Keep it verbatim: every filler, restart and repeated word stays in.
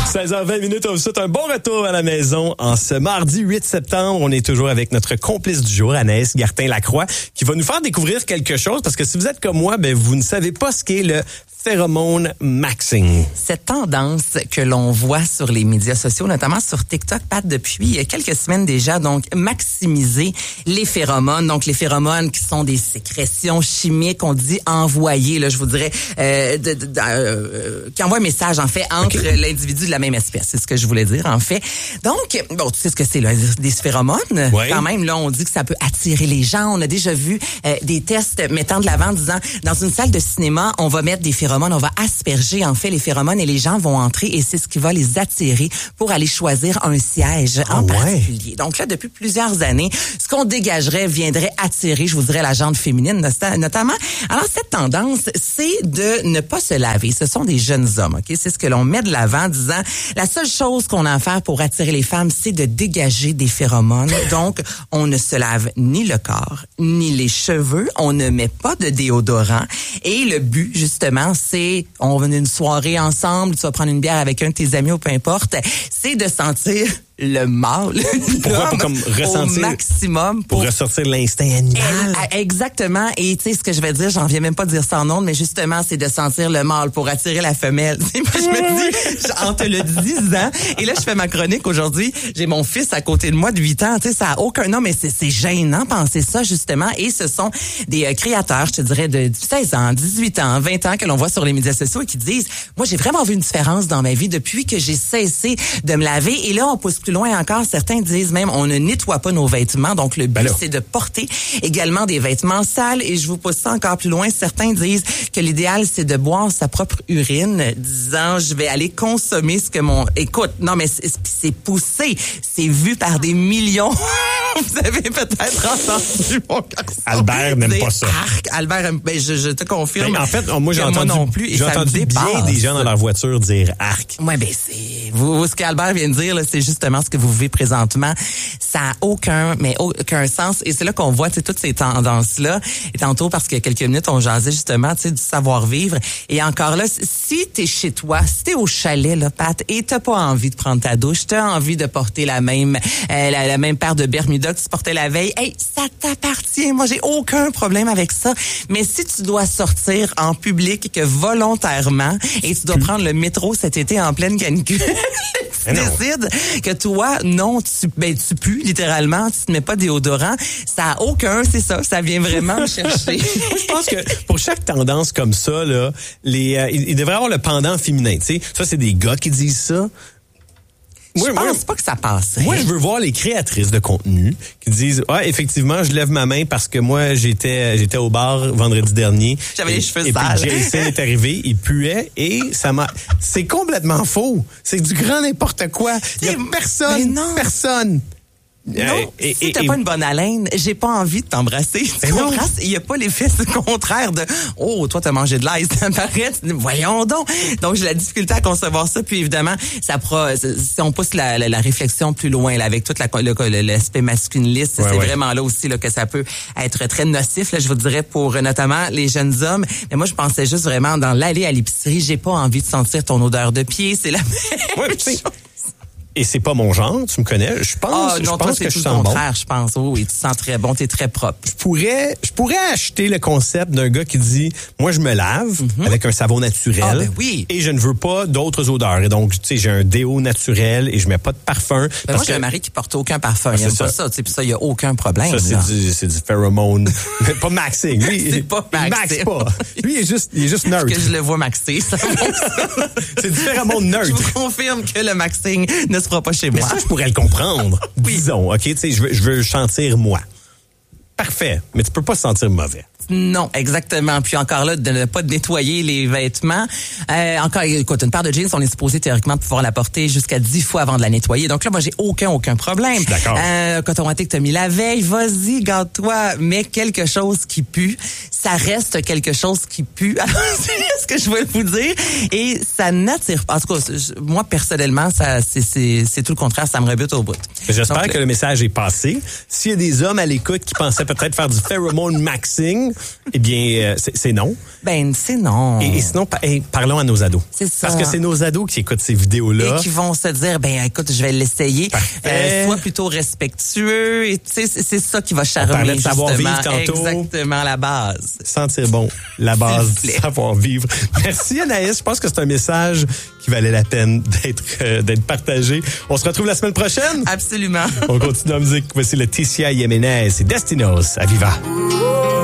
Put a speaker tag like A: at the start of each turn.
A: seize heures vingt minutes, on vous souhaite un bon retour à la maison en ce mardi huit septembre. On est toujours avec notre complice du jour, Anaïs Gartin-Lacroix, qui va nous faire découvrir quelque chose parce que si vous êtes comme moi, ben vous ne savez pas ce qu'est le pheromone maxing.
B: Cette tendance que l'on voit sur les médias sociaux, notamment sur TikTok, Pat, depuis quelques semaines déjà, donc maximiser les phéromones. Donc les phéromones qui sont des sécrétions chimiques, on dit envoyées, là, je vous dirais, euh, de, de, de, euh, qui envoient un message en fait entre okay. l'individu de la même espèce. C'est ce que je voulais dire en fait. Donc, bon, tu sais ce que c'est là, des phéromones.
A: Oui.
B: Quand même, là, on dit que ça peut attirer les gens. On a déjà vu euh, des tests mettant de l'avant, disant dans une salle de cinéma, on va mettre des phéromones. On va asperger en fait les phéromones et les gens vont entrer et c'est ce qui va les attirer pour aller choisir un siège
A: ah
B: en
A: ouais.
B: particulier. Donc là, depuis plusieurs années, ce qu'on dégagerait viendrait attirer, je vous dirais, la jante féminine notamment. Alors cette tendance, c'est de ne pas se laver. Ce sont des jeunes hommes, ok. C'est ce que l'on met de l'avant, disant la seule chose qu'on a à faire pour attirer les femmes, c'est de dégager des phéromones. Donc on ne se lave ni le corps ni les cheveux, on ne met pas de déodorant et le but justement, c'est on va venir une soirée ensemble, tu vas prendre une bière avec un de tes amis ou peu importe, c'est de sentir le mâle.
A: Pourquoi? Pour comme ressentir.
B: Au maximum.
A: Pour, pour ressortir l'instinct animal.
B: Exactement. Et tu sais, ce que je vais dire, j'en viens même pas de dire ça en ondes, mais justement, c'est de sentir le mâle pour attirer la femelle. Moi, je me dis, en te le disant, et là, je fais ma chronique aujourd'hui, j'ai mon fils à côté de moi de huit ans, tu sais, ça a aucun nom, mais c'est, c'est gênant penser ça, justement. Et ce sont des euh, créateurs, je te dirais, de seize ans, dix-huit ans, vingt ans, que l'on voit sur les médias sociaux et qui disent, moi, j'ai vraiment vu une différence dans ma vie depuis que j'ai cessé de me laver. Et là, on pousse plus loin encore. Certains disent même, on ne nettoie pas nos vêtements. Donc, le but, ben c'est de porter également des vêtements sales. Et je vous pousse ça encore plus loin. Certains disent que l'idéal, c'est de boire sa propre urine, disant, je vais aller consommer ce que mon... Écoute, non, mais c'est, c'est poussé. C'est vu par des millions. Vous avez peut-être entendu mon garçon.
A: Albert n'aime pas ça.
B: Arc. Albert, ben, je, je te confirme.
A: Ben, en fait, moi, j'ai entendu,
B: moi non plus,
A: j'ai entendu bien des gens dans leur voiture dire arc.
B: Ouais, ben, c'est, vous, ce qu'Albert vient de dire, là, c'est justement ce que vous vivez présentement. Ça a aucun, mais aucun sens. Et c'est là qu'on voit, tu sais, toutes ces tendances-là. Et tantôt, parce qu'il y a quelques minutes, on jasait justement, tu sais, du savoir-vivre. Et encore là, si t'es chez toi, si t'es au chalet, là, Pat, et t'as pas envie de prendre ta douche, t'as envie de porter la même, euh, la, la même paire de Bermuda que tu portais la veille, hey, ça t'appartient. Moi, j'ai aucun problème avec ça. Mais si tu dois sortir en public que volontairement et tu dois mmh. prendre le métro cet été en pleine canicule, tu décides que toi, non, tu, ben, tu pues, littéralement, tu te mets pas de déodorant, ça a aucun, c'est ça, ça vient vraiment me chercher.
A: Je pense que pour chaque tendance comme ça, là, les, euh, il, il devrait y avoir le pendant féminin, tu sais. Ça, c'est des gars qui disent ça.
B: Je
A: oui,
B: pense
A: moi,
B: pas que ça passe.
A: Moi, je veux voir les créatrices de contenu qui disent, ouais, effectivement, je lève ma main parce que moi, j'étais, j'étais au bar vendredi dernier.
B: J'avais
A: et,
B: les cheveux
A: et
B: sales.
A: Et puis Jason est arrivé, il puait et ça m'a, c'est complètement faux. C'est du grand n'importe quoi. Il y a personne, personne.
B: Non,
A: et,
B: si
A: et,
B: t'as
A: et,
B: pas une bonne haleine, j'ai pas envie de t'embrasser. Tu comprends? Il y a pas l'effet contraire de « Oh, toi, t'as mangé de l'ail, ça paraît. » Voyons donc. Donc, j'ai la difficulté à concevoir ça. Puis, évidemment, ça pro, si on pousse la, la, la réflexion plus loin, là, avec tout la, le, l'aspect masculiniste, ouais, c'est ouais. vraiment là aussi là, que ça peut être très nocif, là, je vous dirais, pour notamment les jeunes hommes. Mais moi, je pensais juste vraiment dans l'aller à l'épicerie, j'ai pas envie de sentir ton odeur de pied. C'est la même
A: ouais,
B: chose.
A: Et c'est pas mon genre, tu me connais. Je pense,
B: ah, non,
A: je
B: toi,
A: pense
B: c'est
A: que
B: tout
A: je
B: le
A: sens
B: contraire,
A: bon.
B: je pense. Oh, oui, tu sens très bon, t'es très propre.
A: Je pourrais, je pourrais acheter le concept d'un gars qui dit, moi, je me lave mm-hmm. avec un savon naturel.
B: Ah, ben oui.
A: Et je ne veux pas d'autres odeurs. Et donc, tu sais, j'ai un déo naturel et je mets pas de parfum.
B: Ben moi, j'ai que... un mari qui porte aucun parfum. Il n'y a pas ça, tu sais, puis ça, il y a aucun problème.
A: Ça, c'est du, c'est du pheromone. Pas maxing. Lui,
B: c'est pas maxing.
A: Max pas. Lui, il est juste, il est juste neutre.
B: Parce que je le vois maxer.
A: C'est du pheromone neutre.
B: Je vous confirme que le maxing ne se fera pas chez moi.
A: Mais ça, je pourrais le comprendre. Oui. Disons, OK, tu sais, je veux, je veux sentir moi. Parfait, mais tu peux pas sentir mauvais.
B: Non, exactement. Puis encore là, de ne pas nettoyer les vêtements. Euh, encore, écoute, une paire de jeans, on est supposé théoriquement de pouvoir la porter jusqu'à dix fois avant de la nettoyer. Donc là, moi, j'ai aucun, aucun problème.
A: D'accord.
B: Euh, quand on a été que t'as mis la veille, vas-y, garde-toi, mets quelque chose qui pue. Ça reste quelque chose qui pue. Alors, c'est ce que je voulais vous dire. Et ça n'attire pas. En tout cas, moi, personnellement, ça, c'est, c'est, c'est tout le contraire. Ça me rebute au bout.
A: J'espère
B: Donc,
A: que le message est passé. S'il y a des hommes à l'écoute qui pensaient peut-être faire du pheromone maxing, eh bien, euh, c'est, c'est non.
B: Ben, c'est non.
A: Et, et sinon, pa- hey, parlons à nos ados.
B: C'est ça.
A: Parce que c'est nos ados qui écoutent ces vidéos-là.
B: Et qui vont se dire, ben écoute, je vais l'essayer. Euh, sois plutôt respectueux. Et tu sais, c'est, c'est ça qui va charmer,
A: On parlait de
B: justement.
A: savoir-vivre tantôt.
B: Exactement, la base.
A: Sentir bon, la base du savoir-vivre. Merci Anaïs. Je pense que c'est un message qui valait la peine d'être euh, d'être partagé. On se retrouve la semaine prochaine.
B: Absolument.
A: On continue en musique. Voici le Ticia Jiménez et Destinos à Viva.